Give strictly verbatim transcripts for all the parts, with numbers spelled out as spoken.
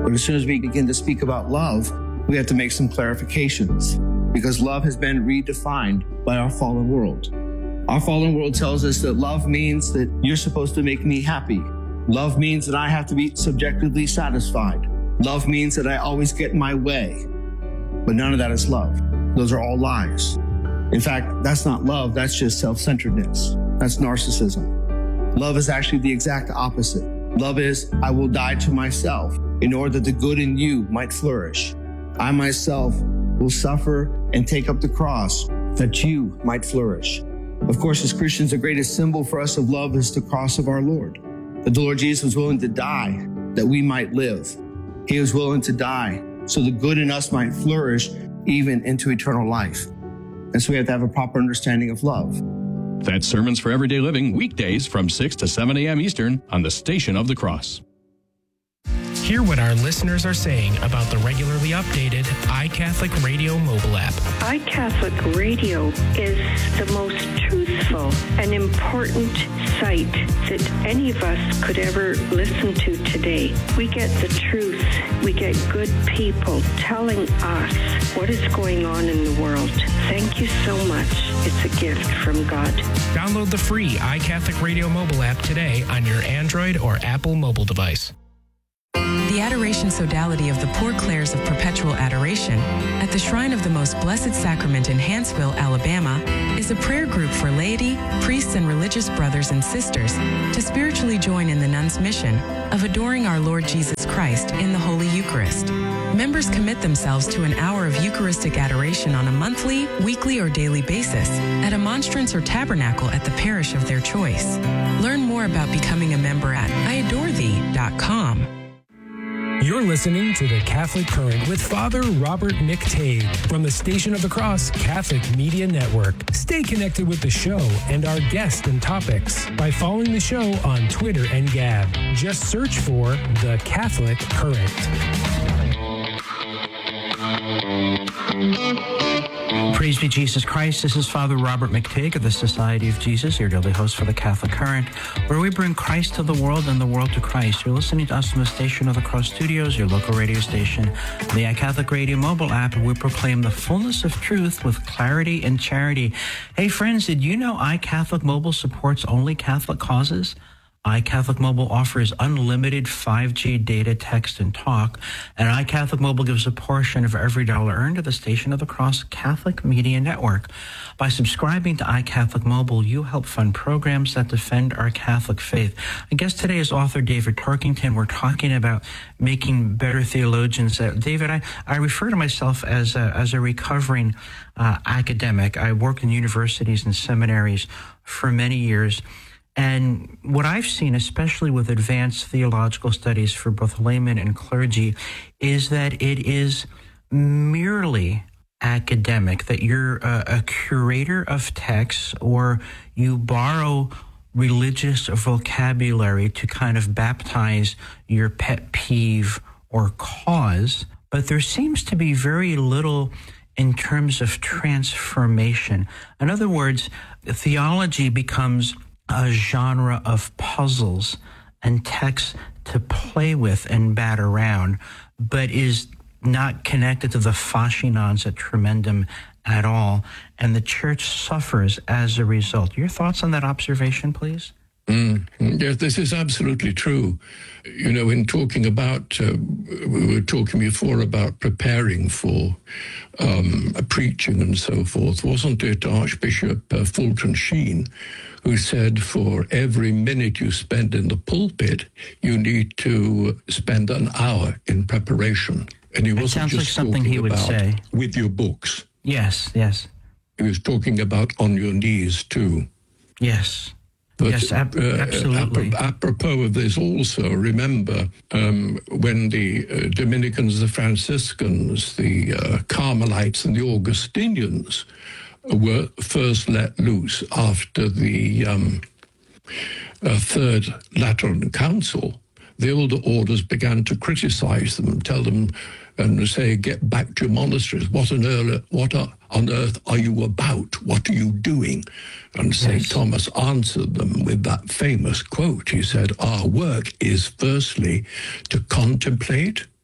But as soon as we begin to speak about love, we have to make some clarifications because love has been redefined by our fallen world. Our fallen world tells us that love means that you're supposed to make me happy. Love means that I have to be subjectively satisfied. Love means that I always get my way. But none of that is love. Those are all lies. In fact, that's not love. That's just self-centeredness. That's narcissism. Love is actually the exact opposite. Love is, I will die to myself in order that the good in you might flourish. I myself will suffer and take up the cross that you might flourish. Of course, as Christians, the greatest symbol for us of love is the cross of our Lord. That the Lord Jesus was willing to die that we might live. He was willing to die so the good in us might flourish even into eternal life. And so we have to have a proper understanding of love. That's Sermons for Everyday Living, weekdays from six to seven a.m. Eastern on the Station of the Cross. Hear what our listeners are saying about the regularly updated iCatholic Radio mobile app. iCatholic Radio is the most truthful and important site that any of us could ever listen to today. We get the truth. We get good people telling us what is going on in the world. Thank you so much. It's a gift from God. Download the free iCatholic Radio mobile app today on your Android or Apple mobile device. The Adoration Sodality of the Poor Clares of Perpetual Adoration at the Shrine of the Most Blessed Sacrament in Hanceville, Alabama, is a prayer group for laity, priests, and religious brothers and sisters to spiritually join in the nuns' mission of adoring our Lord Jesus Christ in the Holy Eucharist. Members commit themselves to an hour of Eucharistic adoration on a monthly, weekly, or daily basis at a monstrance or tabernacle at the parish of their choice. Learn more about becoming a member at I adore thee dot com. You're listening to The Catholic Current with Father Robert McTague from the Station of the Cross Catholic Media Network. Stay connected with the show and our guests and topics by following the show on Twitter and Gab. Just search for The Catholic Current. Praise be Jesus Christ. This is Father Robert McTague of the Society of Jesus, your daily host for the Catholic Current, where we bring Christ to the world and the world to Christ. You're listening to us from the Station of the Cross Studios, your local radio station, the iCatholic Radio mobile app, and we proclaim the fullness of truth with clarity and charity. Hey, friends, did you know iCatholic Mobile supports only Catholic causes? iCatholic Mobile offers unlimited five G data, text, and talk, and iCatholic Mobile gives a portion of every dollar earned to the Station of the Cross Catholic Media Network. By subscribing to iCatholic Mobile, you help fund programs that defend our Catholic faith. I guess today is author David Torkington. We're talking about making better theologians. Uh, David, I, I refer to myself as a, as a recovering uh, academic. I worked in universities and seminaries for many years. And what I've seen, especially with advanced theological studies for both laymen and clergy, is that it is merely academic, that you're a, a curator of texts or you borrow religious vocabulary to kind of baptize your pet peeve or cause. But there seems to be very little in terms of transformation. In other words, theology becomes a genre of puzzles and texts to play with and bat around, but is not connected to the fascinans et tremendum at all, and the church suffers as a result. Your thoughts on that observation, please? Mm, yes, this is absolutely true. You know, in talking about, uh, we were talking before about preparing for um, preaching and so forth. Wasn't it Archbishop uh, Fulton Sheen who said for every minute you spend in the pulpit, you need to spend an hour in preparation? And he wasn't sounds just like something talking he would about say. With your books. Yes, yes. He was talking about on your knees too. Yes. But, yes, ab- uh, absolutely. Apropos of this also, remember um, when the uh, Dominicans, the Franciscans, the uh, Carmelites and the Augustinians were first let loose after the um, uh, Third Lateran Council, the older orders began to criticize them and tell them and say, get back to your monasteries. What on earth, what on earth are you about? What are you doing? And Saint Yes. Thomas answered them with that famous quote. He said, our work is firstly to contemplate,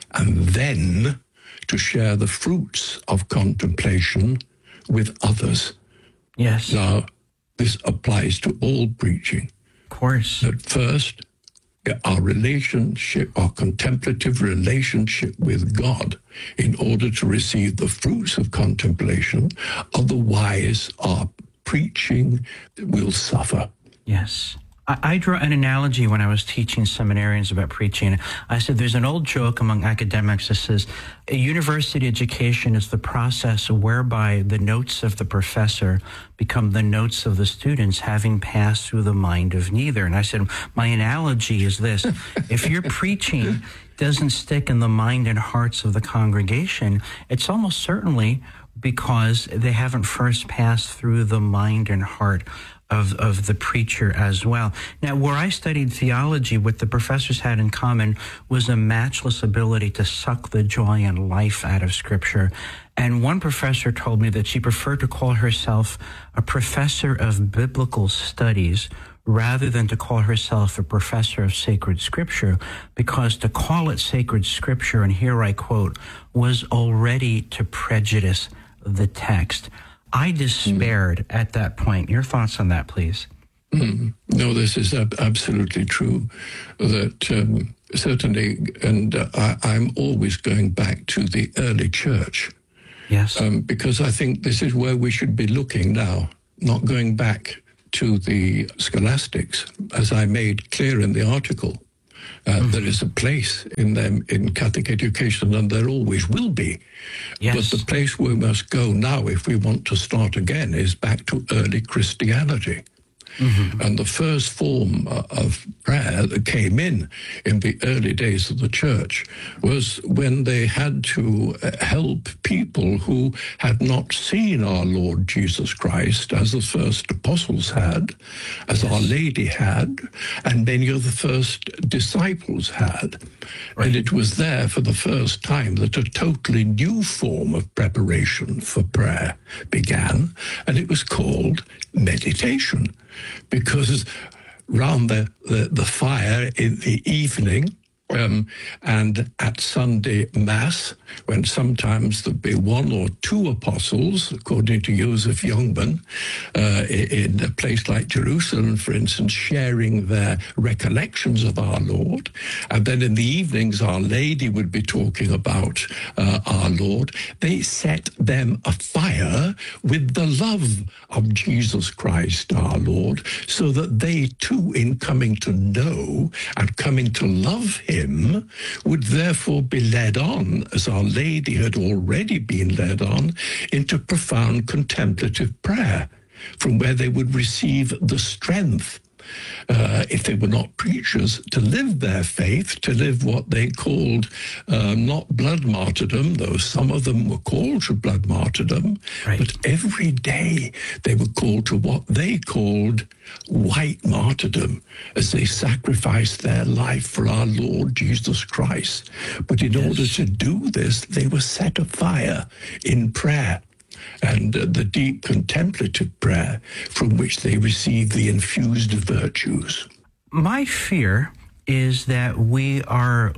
and then to share the fruits of contemplation with others. Yes. Now, this applies to all preaching. Of course. At first, our relationship, our contemplative relationship with God, in order to receive the fruits of contemplation, otherwise our preaching will suffer. Yes. I, I draw an analogy when I was teaching seminarians about preaching. I said there's an old joke among academics that says a university education is the process whereby the notes of the professor become the notes of the students, having passed through the mind of neither. And I said, my analogy is this. If your preaching doesn't stick in the mind and hearts of the congregation, it's almost certainly because they haven't first passed through the mind and heart of, of the preacher as well. Now, where I studied theology, what the professors had in common was a matchless ability to suck the joy and life out of Scripture. And one professor told me that she preferred to call herself a professor of biblical studies rather than to call herself a professor of sacred Scripture, because to call it sacred Scripture, and here I quote, was already to prejudice the text. I despaired mm. at that point. Your thoughts on that, please? Mm. No, this is ab- absolutely true. That um, certainly, and uh, I, I'm always going back to the early church. Yes. Um, because I think this is where we should be looking now, not going back to the scholastics, as I made clear in the article. Uh, mm-hmm. There is a place in them in Catholic education, and there always will be. Yes. But the place we must go now, if we want to start again, is back to early Christianity. Mm-hmm. And the first form uh, of prayer that came in in the early days of the church was when they had to uh, help people who had not seen our Lord Jesus Christ, as the first apostles had, as yes. Our Lady had, and many of the first disciples had. Right. And it was there for the first time that a totally new form of preparation for prayer began, and it was called meditation. Because round the, the, the fire in the evening um, and at Sunday Mass, when sometimes there'd be one or two apostles, according to Joseph Youngman, uh, in a place like Jerusalem, for instance, sharing their recollections of our Lord. And then in the evenings, Our Lady would be talking about uh, our Lord. They set them afire with the love of Jesus Christ, our Lord, so that they too, in coming to know and coming to love him, would therefore be led on, as Our Lady had already been led on, into profound contemplative prayer, from where they would receive the strength, uh, if they were not preachers, to live their faith, to live what they called uh, not blood martyrdom, though some of them were called to blood martyrdom, right. But every day they were called to what they called white martyrdom, as they sacrificed their life for our Lord Jesus Christ. But in yes. order to do this, they were set afire in prayer, and uh, the deep contemplative prayer from which they receive the infused virtues. My fear is that we are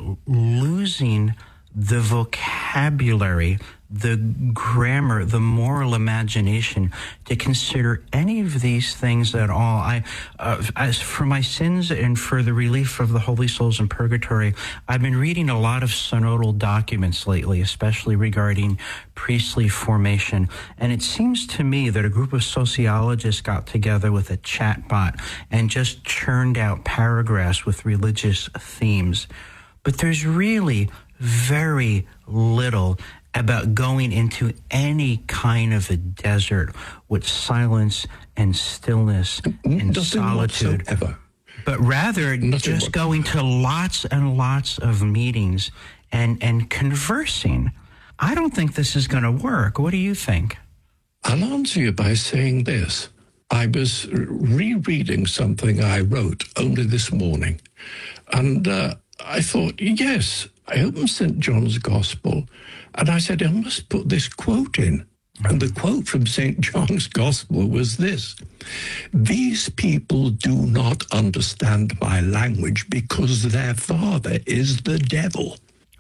losing the vocabulary, the grammar, the moral imagination to consider any of these things at all. I, uh, as for my sins and for the relief of the holy souls in purgatory, I've been reading a lot of synodal documents lately, especially regarding priestly formation. And it seems to me that a group of sociologists got together with a chatbot and just churned out paragraphs with religious themes. But there's really very little about going into any kind of a desert with silence and stillness and Nothing solitude. Whatsoever. But rather Nothing just whatsoever. going to lots and lots of meetings and, and conversing. I don't think this is going to work. What do you think? I'll answer you by saying this. I was rereading something I wrote only this morning, and uh, I thought, yes, I opened Saint John's Gospel, and I said, I must put this quote in. And the quote from Saint John's Gospel was this: "These people do not understand my language because their father is the devil."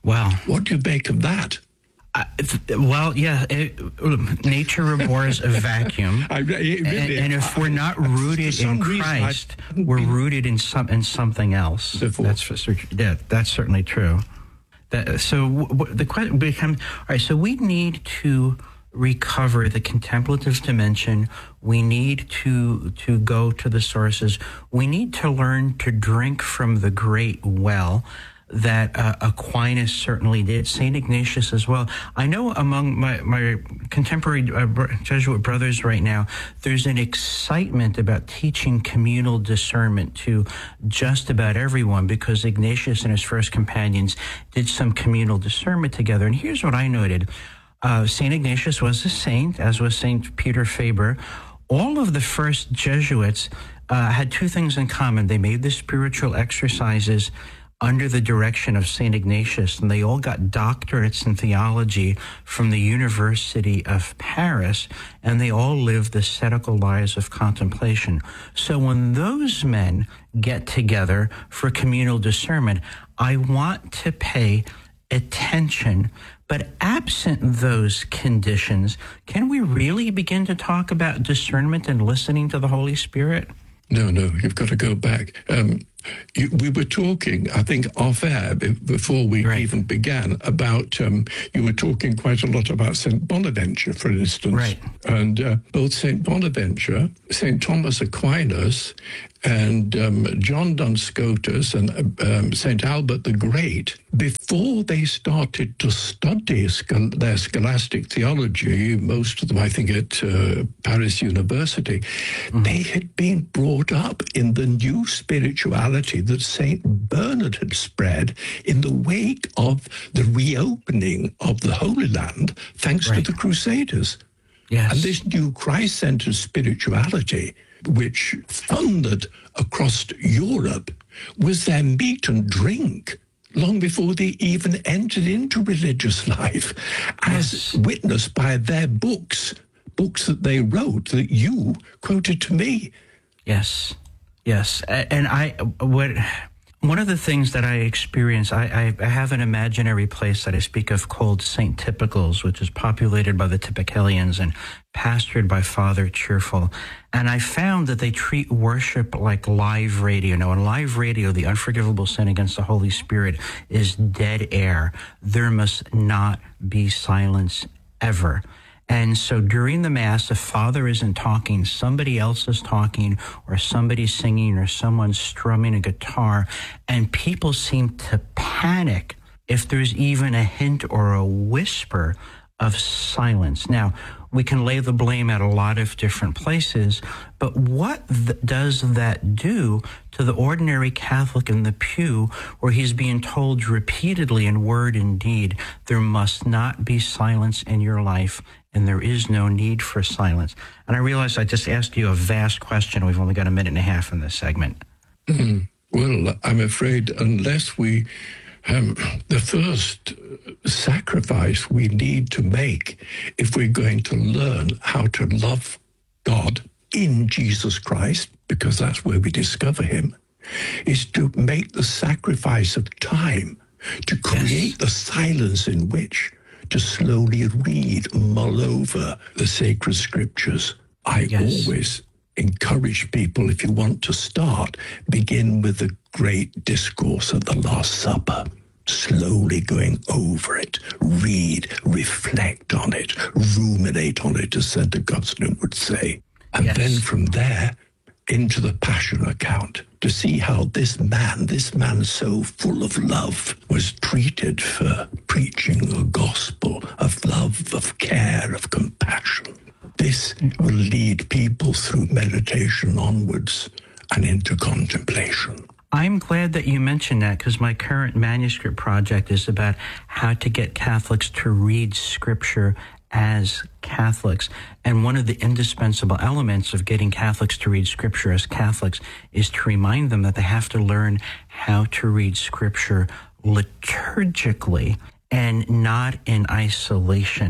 Wow. What do you make of that? Uh, well, yeah, it, nature abhors a vacuum, I, really, and, and if we're not I, rooted in Christ, we're been... rooted in some in something else. Before. That's for, yeah, that's certainly true. That, so w- the question becomes: all right, so we need to recover the contemplative dimension. We need to to go to the sources. We need to learn to drink from the great well that uh, Aquinas certainly did, Saint Ignatius as well. I know among my, my contemporary uh, Jesuit brothers right now, there's an excitement about teaching communal discernment to just about everyone, because Ignatius and his first companions did some communal discernment together. And here's what I noted. Uh, Saint Ignatius was a saint, as was Saint Peter Faber. All of the first Jesuits uh, had two things in common. They made the spiritual exercises under the direction of Saint Ignatius, and they all got doctorates in theology from the University of Paris, and they all lived ascetical lives of contemplation. So when those men get together for communal discernment, I want to pay attention. But absent those conditions, can we really begin to talk about discernment and listening to the Holy Spirit? No, no, you've got to go back. Um, you, we were talking, I think, off air before we right. even began about, um, you were talking quite a lot about Saint Bonaventure, for instance. Right. And uh, both Saint Bonaventure, Saint Thomas Aquinas, and um, John Duns Scotus and um, Saint Albert the Great, before they started to study schol- their scholastic theology, most of them, I think, at uh, Paris University, mm-hmm. they had been brought up in the new spirituality that Saint Bernard had spread in the wake of the reopening of the Holy Land, thanks right. to the Crusaders. Yes. And this new Christ-centered spirituality, which thundered across Europe, was their meat and drink long before they even entered into religious life, as yes. witnessed by their books, books that they wrote that you quoted to me. Yes, yes. And I, what, one of the things that I experience, I, I, I have an imaginary place that I speak of called Saint Typicals, which is populated by the Typicalians and pastored by Father Cheerful. And I found that they treat worship like live radio. Now, in live radio, the unforgivable sin against the Holy Spirit is dead air. There must not be silence ever. And so during the Mass, if Father isn't talking, somebody else is talking, or somebody's singing, or someone's strumming a guitar, and people seem to panic if there's even a hint or a whisper of silence. Now, we can lay the blame at a lot of different places, but what th- does that do to the ordinary Catholic in the pew, where he's being told repeatedly in word and deed, there must not be silence in your life, and there is no need for silence? And I realize I just asked you a vast question. We've only got a minute and a half in this segment. Mm, well, I'm afraid unless we... Um, the first sacrifice we need to make if we're going to learn how to love God in Jesus Christ, because that's where we discover him, is to make the sacrifice of time, to create yes. the silence in which to slowly read, mull over the sacred scriptures. I yes. always encourage people, if you want to start, begin with the great discourse of the Last Supper. Slowly going over it, read, reflect on it, ruminate on it, as Saint Augustine would say. And yes. then from there, into the Passion account, to see how this man, this man so full of love, was treated for preaching a gospel of love, of care, of compassion. This will lead people through meditation onwards and into contemplation. I'm glad that you mentioned that, because my current manuscript project is about how to get Catholics to read Scripture as Catholics. And one of the indispensable elements of getting Catholics to read Scripture as Catholics is to remind them that they have to learn how to read Scripture liturgically and not in isolation.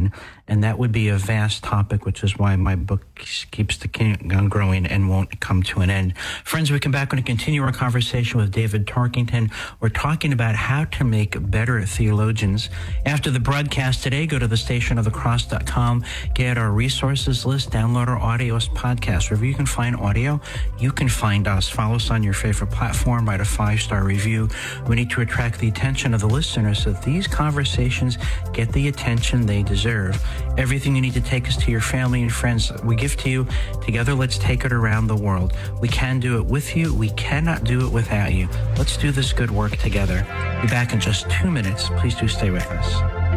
And that would be a vast topic, which is why my book keeps the on growing and won't come to an end. Friends, we come back and continue our conversation with David Tarkington. We're talking about how to make better theologians. After the broadcast today, go to the station of the cross dot com, get our resources list, download our audio podcast. Wherever you can find audio, you can find us. Follow us on your favorite platform, write a five-star review. We need to attract the attention of the listeners so that these conversations get the attention they deserve. Everything you need to take us to your family and friends, we give to you. Together, let's take it around the world. We can do it with you. We cannot do it without you. Let's do this good work together. Be back in just two minutes. Please do stay with us.